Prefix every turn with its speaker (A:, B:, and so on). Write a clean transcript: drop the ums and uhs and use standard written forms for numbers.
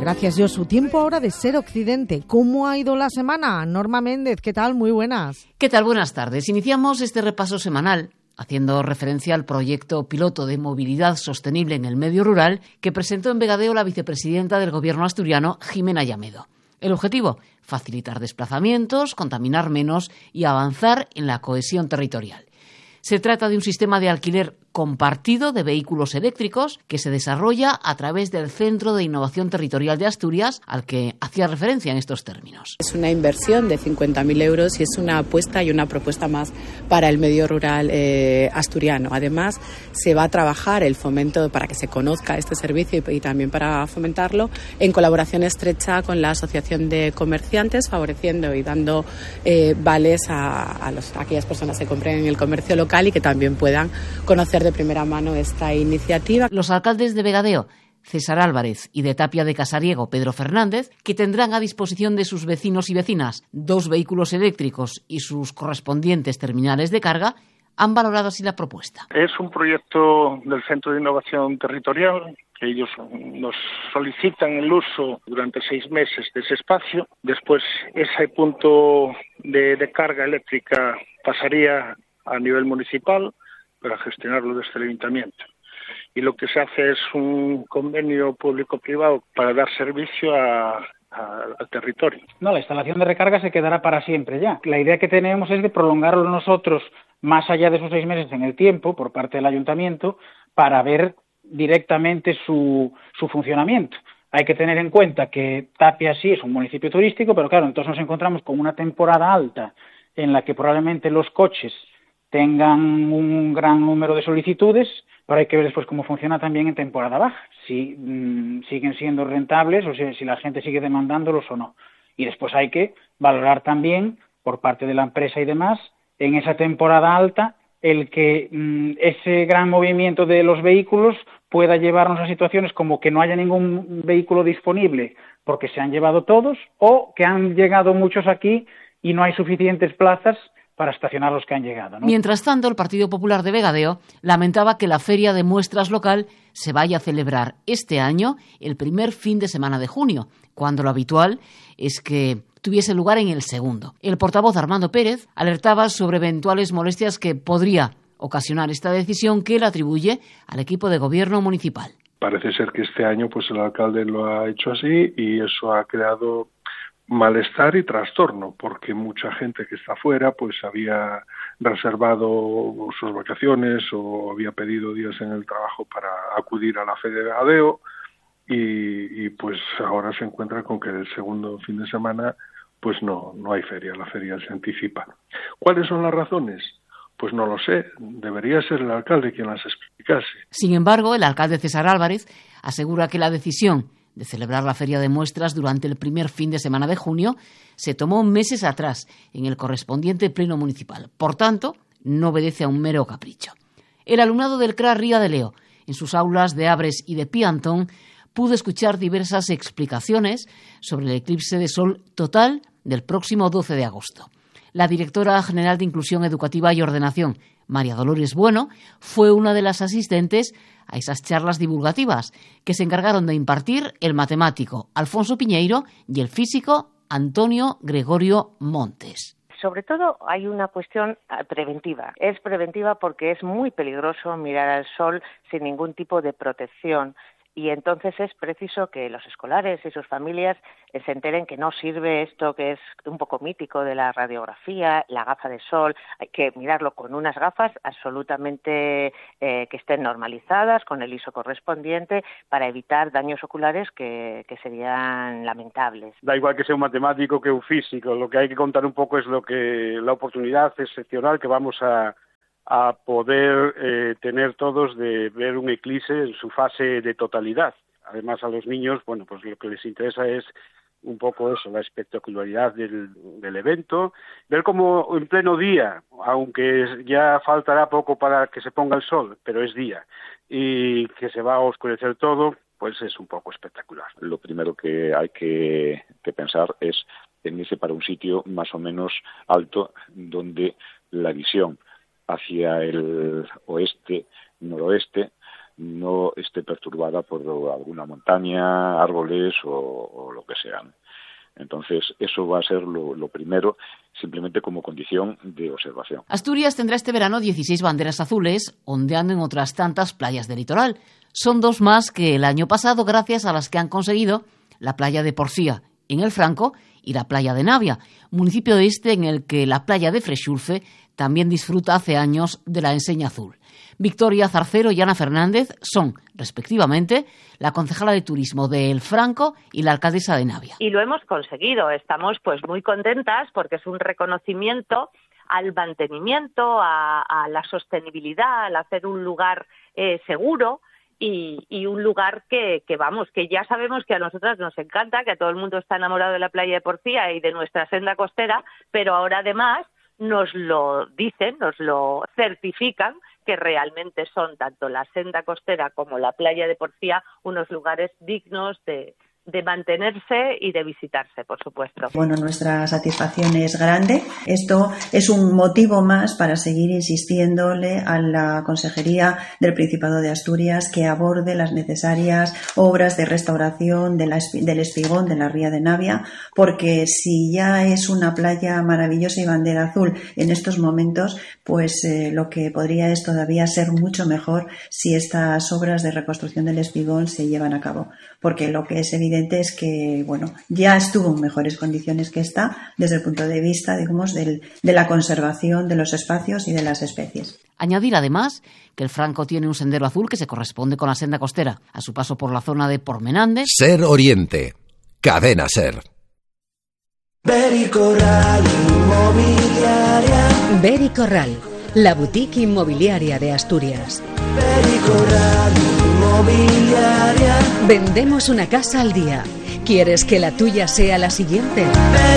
A: Gracias, Josu. Tiempo ahora de Ser Occidente. ¿Cómo ha ido la semana? Norma Méndez, ¿qué tal? Muy buenas.
B: ¿Qué tal? Buenas tardes. Iniciamos este repaso semanal haciendo referencia al proyecto piloto de movilidad sostenible en el medio rural que presentó en Vegadeo la vicepresidenta del Gobierno asturiano, Jimena Llamedo. El objetivo, facilitar desplazamientos, contaminar menos y avanzar en la cohesión territorial. Se trata de un sistema de alquiler compartido de vehículos eléctricos que se desarrolla a través del Centro de Innovación Territorial de Asturias, al que hacía referencia en estos términos.
C: Es una inversión de 50.000 euros y es una apuesta y una propuesta más para el medio rural asturiano. Además, se va a trabajar el fomento para que se conozca este servicio y también para fomentarlo en colaboración estrecha con la Asociación de Comerciantes, favoreciendo y dando vales a aquellas personas que compren en el comercio local y que también puedan conocer de primera mano esta iniciativa.
B: Los alcaldes de Vegadeo, César Álvarez, y de Tapia de Casariego, Pedro Fernández, que tendrán a disposición de sus vecinos y vecinas 2 vehículos eléctricos y sus correspondientes terminales de carga, han valorado así la propuesta.
D: Es un proyecto del Centro de Innovación Territorial. Ellos nos solicitan el uso durante 6 meses de ese espacio. Después, ese punto de carga eléctrica pasaría a nivel municipal para gestionarlo desde el ayuntamiento. Y lo que se hace es un convenio público-privado para dar servicio al territorio.
E: No, la instalación de recarga se quedará para siempre ya. La idea que tenemos es de prolongarlo nosotros más allá de esos 6 meses en el tiempo por parte del ayuntamiento para ver directamente su funcionamiento. Hay que tener en cuenta que Tapia sí es un municipio turístico, pero claro, entonces nos encontramos con una temporada alta en la que probablemente los coches tengan un gran número de solicitudes, pero hay que ver después cómo funciona también en temporada baja, si siguen siendo rentables o si la gente sigue demandándolos o no. Y después hay que valorar también, por parte de la empresa y demás, en esa temporada alta, el que ese gran movimiento de los vehículos pueda llevarnos a situaciones como que no haya ningún vehículo disponible porque se han llevado todos, o que han llegado muchos aquí y no hay suficientes plazas para estacionar los que han llegado, ¿no?
B: Mientras tanto, el Partido Popular de Vegadeo lamentaba que la Feria de Muestras local se vaya a celebrar este año el primer fin de semana de junio, cuando lo habitual es que tuviese lugar en el segundo. El portavoz Armando Pérez alertaba sobre eventuales molestias que podría ocasionar esta decisión que él atribuye al equipo de gobierno municipal.
F: Parece ser que este año pues el alcalde lo ha hecho así y eso ha creado malestar y trastorno, porque mucha gente que está fuera pues había reservado sus vacaciones o había pedido días en el trabajo para acudir a la Feria de Vegadeo y pues ahora se encuentra con que el segundo fin de semana pues no hay feria, la feria se anticipa. ¿Cuáles son las razones? Pues no lo sé, debería ser el alcalde quien las explicase.
B: Sin embargo, el alcalde César Álvarez asegura que la decisión de celebrar la Feria de Muestras durante el primer fin de semana de junio se tomó meses atrás en el correspondiente pleno municipal. Por tanto, no obedece a un mero capricho. El alumnado del CRA Ría de Leo, en sus aulas de Abres y de Piantón, pudo escuchar diversas explicaciones sobre el eclipse de sol total del próximo 12 de agosto. La directora general de Inclusión Educativa y Ordenación, María Dolores Bueno, fue una de las asistentes a esas charlas divulgativas que se encargaron de impartir el matemático Alfonso Piñeiro y el físico Antonio Gregorio Montes.
G: Sobre todo hay una cuestión preventiva. Es preventiva porque es muy peligroso mirar al sol sin ningún tipo de protección. Y entonces es preciso que los escolares y sus familias se enteren que no sirve esto que es un poco mítico de la radiografía, la gafa de sol. Hay que mirarlo con unas gafas absolutamente que estén normalizadas, con el ISO correspondiente, para evitar daños oculares que serían lamentables.
H: Da igual que sea un matemático que un físico, lo que hay que contar un poco es la oportunidad excepcional que vamos a poder tener todos de ver un eclipse en su fase de totalidad. Además, a los niños, bueno, pues lo que les interesa es un poco eso, la espectacularidad del evento, ver cómo en pleno día, aunque ya faltará poco para que se ponga el sol, pero es día, y que se va a oscurecer todo, pues es un poco espectacular.
I: Lo primero que hay que pensar es en irse para un sitio más o menos alto, donde la visión hacia el oeste, noroeste, no esté perturbada por alguna montaña, árboles o lo que sean. Entonces, eso va a ser lo primero, simplemente como condición de observación.
B: Asturias tendrá este verano 16 banderas azules, ondeando en otras tantas playas del litoral. Son 2 más que el año pasado, gracias a las que han conseguido la playa de Porcía, en el Franco, y la playa de Navia, municipio en el que la playa de Freixulfe también disfruta hace años de la enseña azul. Victoria Zarcero y Ana Fernández son, respectivamente, la concejala de turismo de El Franco y la alcaldesa de Navia.
G: Y lo hemos conseguido, estamos pues muy contentas porque es un reconocimiento al mantenimiento, a la sostenibilidad, al hacer un lugar seguro y un lugar que ya sabemos que a nosotras nos encanta, que a todo el mundo está enamorado de la playa de Porcía y de nuestra senda costera, pero ahora además nos lo dicen, nos lo certifican, que realmente son tanto la senda costera como la playa de Porcía unos lugares dignos de mantenerse y de visitarse, por supuesto.
J: Bueno, nuestra satisfacción es grande. Esto es un motivo más para seguir insistiéndole a la Consejería del Principado de Asturias que aborde las necesarias obras de restauración del espigón de la ría de Navia, porque si ya es una playa maravillosa y bandera azul en estos momentos, pues lo que podría es todavía ser mucho mejor si estas obras de reconstrucción del espigón se llevan a cabo, porque lo que es evidente es que, bueno, ya estuvo en mejores condiciones que está desde el punto de vista, digamos, de la conservación de los espacios y de las especies.
B: Añadir además que el Franco tiene un sendero azul que se corresponde con la senda costera a su paso por la zona de Pormenandes.
K: Ser Oriente, Cadena Ser.
L: Beri Corral Inmobiliaria. Beri Corral, la boutique inmobiliaria de Asturias. Beri Corral Inmobiliaria. Vendemos una casa al día. ¿Quieres que la tuya sea la siguiente?